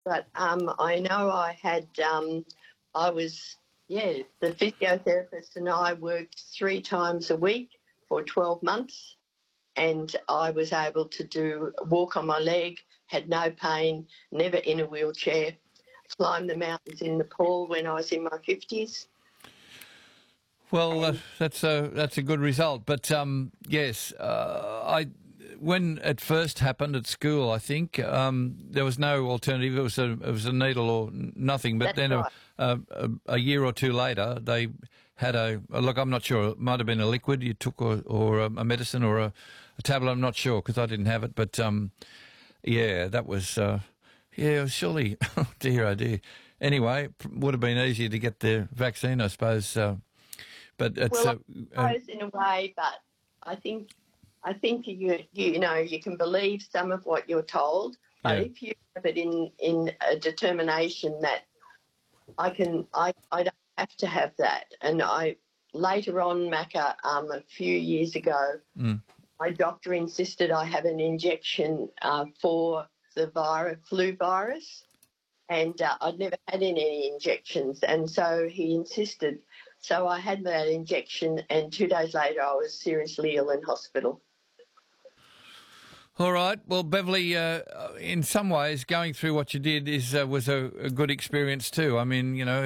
but I know I was, the physiotherapist and I worked 3 times a week for 12 months, and I was able to walk on my leg, had no pain, never in a wheelchair, climbed the mountains in Nepal when I was in my 50s. Well, And that's a good result. But yes, I when it first happened at school, I think there was no alternative. It was a needle or nothing. But that's then right. a year or two later, they had a look. I'm not sure. It might have been a liquid you took, or a medicine, or a tablet. I'm not sure because I didn't have it. But yeah, that was yeah. Surely, oh dear, oh dear. Anyway, would have been easier to get the vaccine, I suppose. But it's Well, I suppose in a way, but I think you can believe some of what you're told, but yeah. if you have it in a determination that I don't have to have that, and I later on, Macca, a few years ago, Mm. my doctor insisted I have an injection for the flu virus, and I'd never had any injections, and so he insisted. So I had that injection, and 2 days later I was seriously ill in hospital. All right. Well, Beverly, in some ways, going through what you did was a good experience too. I mean,